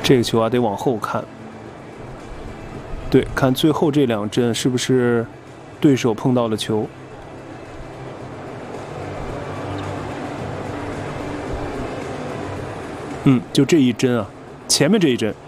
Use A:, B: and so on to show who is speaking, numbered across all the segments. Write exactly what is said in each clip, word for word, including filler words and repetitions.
A: 这个球啊，得往后看。对，看最后这两阵是不是对手碰到了球。嗯，就这一针啊，前面这一针。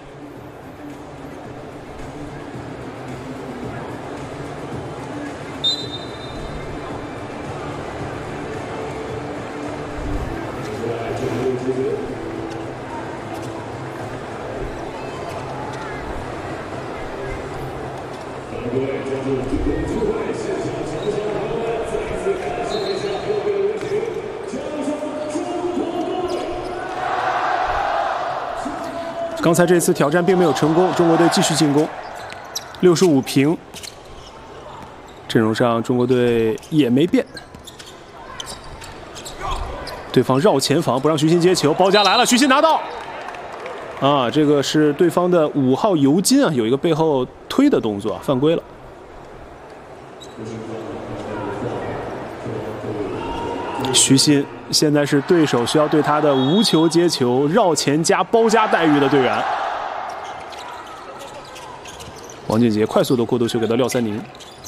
A: 刚才这次挑战并没有成功，中国队继续进攻，六十五平。阵容上中国队也没变，对方绕前防不让徐新接球，包夹来了，徐新拿到。啊，这个是对方的五号尤金啊，有一个背后推的动作，犯规了。徐新现在是对手需要对他的无球接球、绕前加包夹待遇的队员。王俊杰快速的过渡球给到廖三宁，